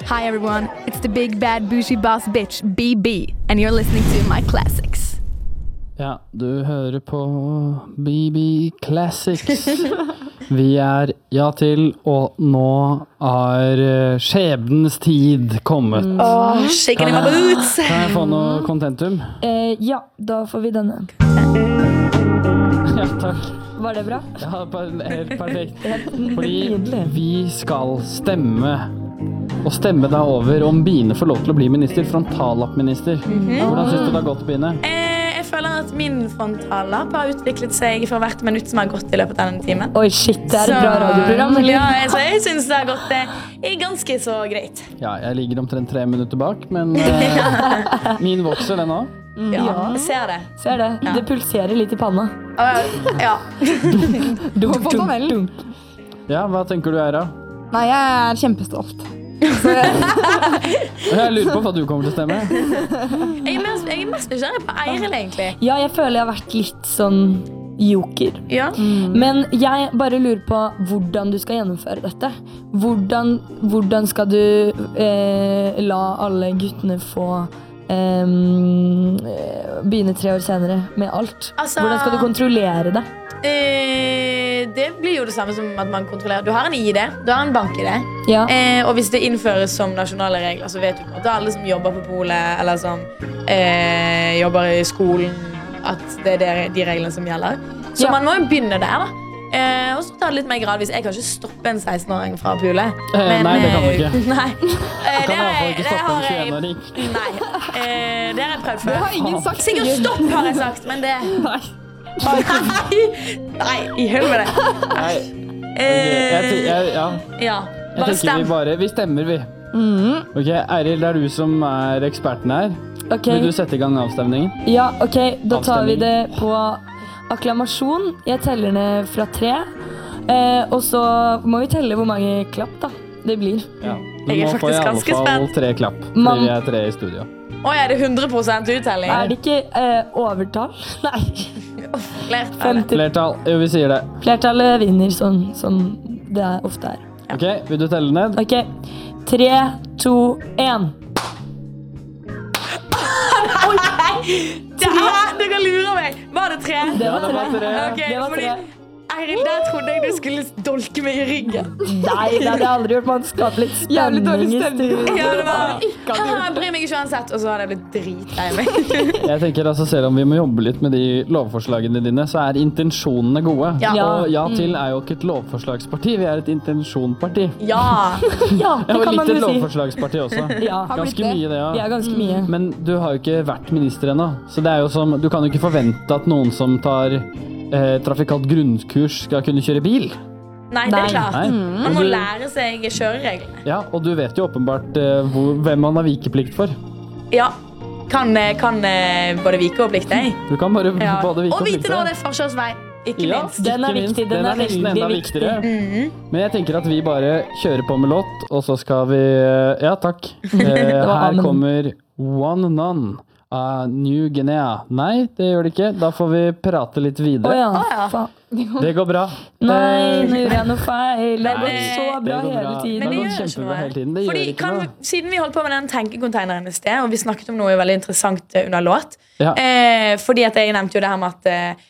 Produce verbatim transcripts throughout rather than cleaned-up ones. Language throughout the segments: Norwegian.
Hi everyone, it's the big bad bougie boss bitch B B, and you're listening to My Classics. Ja, du hører på B B Classics. Vi er ja til, og nå er skjebnens tid kommet. Åh, shaking in my boots. Kan jeg få noe contentum? Eh, ja, da får vi denne. Ja, takk. Var det bra? Ja, helt perfekt. Fordi Fordi vi skal stemme, og stemme deg over om Bine får lov til å bli minister, frontallappminister. Hvordan synes du det har gått, Bine? Eh, jeg føler at min frontallapp har utviklet seg for hvert minutt som har gått i løpet av denne timen. Oi, shit, det er et bra radioprogram, eller? Ja, jeg, så jeg synes det har gått eh, ganske så greit. Ja, jeg ligger omtrent tre minutter bak, men eh, min vokser den også. Ja, jeg ser det. Ser det. Ja. Det pulserer litt i panna. Uh, ja. Dunk, fått den vel? Ja, hva tenker du, Eira? Nei, jeg er kjempestolt. Jeg lurer på hva du kommer til å stemme. Jeg er mest, jeg er mest nysgjerrig på Eiril, egentlig. Ja, jeg føler jeg har vært litt sånn joker. Ja. Men jeg bare lurer på hvordan du skal gjennomføre dette. Hvordan, hvordan skal du eh, la alle guttene få eh, begynne tre år senere med alt? Altså- Hvordan skal du kontrollere det? Eh, det blir jo det samme som at man kontrollerer. Du har en I D, du har en bank-I D. Ja. Eh, og hvis det innføres som nasjonale regler, så vet du på at alle som jobber på polet, eller som eh, jobber i skolen, at det er de, de reglene som gjelder. Så Ja. man må jo begynne der, da. Eh, og så ta det litt mer gradvis. Jeg kan ikke stoppe en seksten-åring fra å pule. Eh, nei, det kan du ikke. Nei. Eh, Kan i det har hvert fall jeg- ikke det stoppe har en jeg- tjueen-åring. Nei. Eh, det har jeg prøvd Det før. har ingen sagt. Sikkert stopp, har jeg sagt, men det Nei. Nei, Nei i helvete. Nei, Eh, jeg, te- jeg, ja. ja, jeg bare tenker stem. vi bare, vi stemmer vi. Ok, Eiril, det er du som er eksperten her. Ok, Vil du sette i gang avstemningen? ja, ok, da tar vi Avstemning. det på akklamasjon. Jeg teller ned fra tre. Eh, og så må vi telle hvor mange klapp da det blir. Ja. Du Jeg er må få i faktisk alle ganske fall spent. tre klapp, Man- fordi vi er tre i studio. Å, er det hundre prosent uttelling? Er det ikke eh, overtall? Nei, Flertallet. femti. Flertall, jo vi sier det. Flertallet vinner sånn som det er ofte er. Ok, vil du telle ned? Ok, tre, to, en. Det her, dere lurer meg. Var det tre? Det var det var tre. tre. Ok, Det var fordi tre. Eiril, der trodde jeg du skulle dolke meg i ryggen. Nei, det hadde jeg aldri gjort. Man skaper litt Jævlig dårlig spenning i stemning. studio. Ja, det var Ikke hadde «Haha, jeg bryr meg ikke uansett», og så hadde jeg blitt dritlei meg. Jeg tenker altså, selv om vi må jobbe litt med de lovforslagene dine, så er intensjonene gode. Ja. Og Ja til er jo ikke et lovforslagsparti, vi er et intensjonparti. Ja. Ja, det Ja, og kan litt man et jo si. lovforslagsparti også. Ja, Har blitt Ganske det. mye det, det ja. er ganske mye. Men du har jo ikke vært minister ennå, så det er jo som, du kan jo ikke forvente at noen som tar eh, trafikalt grunnkurs skal kunne kjøre bil. Nei, det Nei. er klart. Nei. Man må Og du- lære seg kjørereglene. Ja, og du vet jo åpenbart eh, hvor, hvem man har vikeplikt for. Ja. Kan, eh, kan eh, både vike og plikte. Du kan bare Ja. både vike Og og vite plikte. når det er forkjørsvei. Ikke Ja, minst. Den er ikke minst. viktig, den er nesten veldig enda viktig. viktigere. Mhm. Men jeg tenker at vi bare kjører på med låt, og så skal vi eh, Ja, takk. Eh, var her amen. kommer One None av New Guinea. Nei, det gjør det ikke. Da får vi prate litt Å videre. ja, Å ja. faen. Det går bra. Nei, Eh, nå gjorde jeg noe feil. Det har Men, gått så eh, bra det går hele bra. Men tiden. det har gjør gått ikke kjempebra noe. hele tiden. Det Fordi gjør ikke kan noe. vi, siden vi holdt på med den tenkekonteineren i sted, og vi snakket om noe veldig interessant eh, under låt, Ja. eh, fordi at jeg nevnte jo det her med at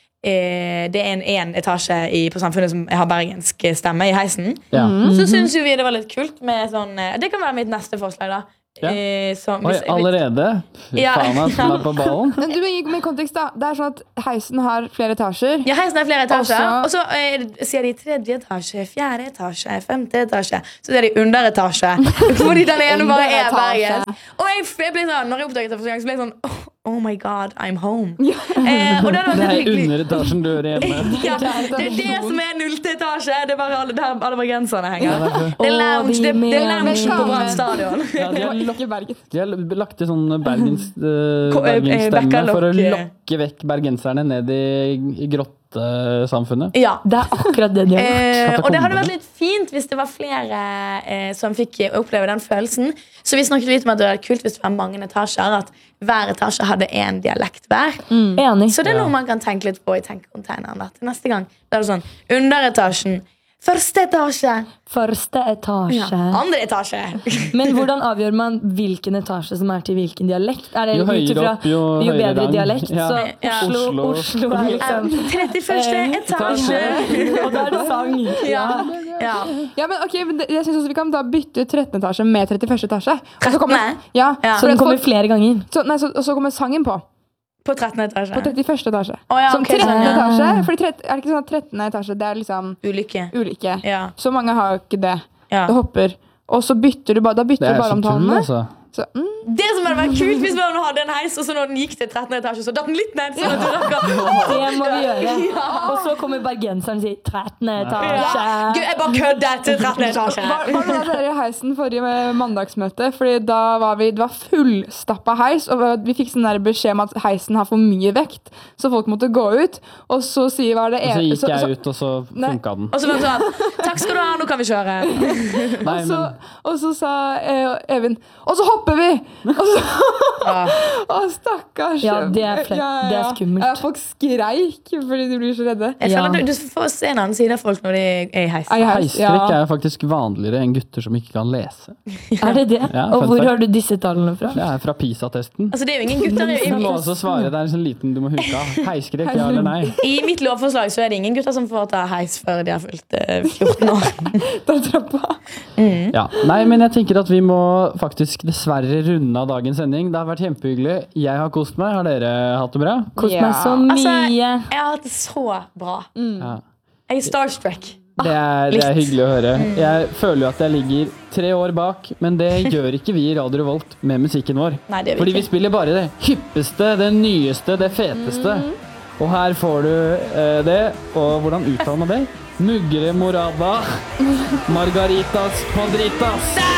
eh, det er en, en etasje i, på Samfunnet som har bergensk stemme i heisen. Ja. Så synes jo vi det var litt kult med sånn eh, det kan være mitt neste forslag, da. Ja. Eh, som- Oi, hvis- allerede? Fy Ja. faen, ass, som er på ballen. Men du må gi meg kontekst da. Det er sånn at heisen har flere etasjer. Ja, heisen er flere etasjer. Også- Og så eh, sier de tredje etasje, fjerde etasje, femte etasje. Så sier de underetasje. Fordi den ene bare er Underetasje. bergens. Og jeg, jeg ble sånn, når jeg oppdaget det første gang, så ble jeg sånn oh, oh my god, I'm home. Eh, og det, hadde Det vært er litt hyggelig. underetasjen du hører hjemme. Ja, det er det som er nullte etasje. Det er bare alle, der alle bergenserne henger. Ja, Det er lounge, det, det er lounge mener- på Brann stadion. Ja, de, har, Ikke Bergen. de har lagt til sånn bergens, uh, Ko- eh, bergensstemme for å Bekkalokk. lokke vekk bergenserne ned i, i grottesamfunnet. Ja. Det er akkurat det de har gjort. Eh, og det hadde Katakombene. vært litt fint hvis det var flere eh, som fikk oppleve den følelsen. Så vi snakket litt om at det var kult hvis det var mange etasjer. At hver etasje hadde en dialekt hver. Enig. Så det er Ja. noe man kan tenke litt på i tenkekonteineren da, til neste gang. Da er det sånn, underetasjen Første etasje. Første etasje. Ja. Andre etasje. Men hvordan avgjør man hvilken etasje som er til hvilken dialekt? Er det Jo ut høyere ifra opp, jo jo høyere bedre rang. dialekt? Ja. Så Ja. Oslo, Oslo. Oslo er liksom trettiførste Eh, etasje. Og da er det sang. Ja. Ja. Ja, men ok, men det- jeg synes også vi kan da bytte ut trettende etasje med trettiførste etasje. Og så kommer, trettende? ja, Ja. Så for den at kommer folk- flere ganger. så, nei, så, og så kommer sangen på. På trettende etasje. På trettiførste etasje. Å, ja, Som ok, trettende sånn, ja. etasje. Fordi trett, er det ikke sånn at trettende etasje det er liksom Ulykke. ulike? Ja. Så mange har jo ikke det. Ja. Det hopper. Og så bytter du bare, da bytter Det du er bare så om tull, tallene. altså. Så, mm. Det som hadde vært kult hvis man hadde en heis, og så når den gikk til trettende etasje, så datt den litt ned. Sånn at du rakk Det må vi gjøre. Og så kommer bergenseren og sier trettende etasje. Gud, jeg bare kødder til trettende etasje. Var, var det da dere i heisen forrige mandagsmøte? Fordi da var vi, det var fullstappa heis, og vi fikk sånn der beskjed om at heisen har for mye vekt, så folk måtte gå ut. Og så sier var det Og så en- gikk jeg ut, og så Nei. funka den. Og så var det sånn, takk skal du ha, nå kan vi kjøre. Nei, Og så, men og så sa eh, Even og så hopper vi! Og så, Ja. å, stakkars. Ja, det er flaut. Det er skummelt. Ja, folk skreik fordi de blir så redde. Jeg Ja. føler at du, du får se en annen side av folk når de er i heis. Ei, heis, Heisstrekk ja. er faktisk vanligere enn gutter som ikke kan lese. Er det det? Ja, Og fun hvor fact. har du disse tallene fra? Det er fra PISA-testen. Altså, det er jo ingen gutter i, Du må i, også svare. Det er en sånn liten du må huke av. Heiskrekk, ja eller nei? i mitt lovforslag så er det ingen gutter som får ta heis før de har fylt eh, fjorten år. Da trappa. Ja. Nei, men jeg tenker at vi må faktisk dessverre runde av dagens sending. Det har vært kjempehyggelig. Jeg har kost meg. Har dere hatt det bra? Kost Ja. meg så Altså, mye. jeg har hatt det så bra. Ja. Jeg er starstruck. Det er, det er litt. hyggelig å høre. Jeg føler jo at jeg ligger tre år bak, men det gjør ikke vi i Radio Revolt med musikken vår. Nei, det gjør vi Fordi vi ikke. spiller bare det hyppeste, det nyeste, det feteste. Og her får du eh, det. Og hvordan uttaler man det? Mugre morada. Margaritas padritas.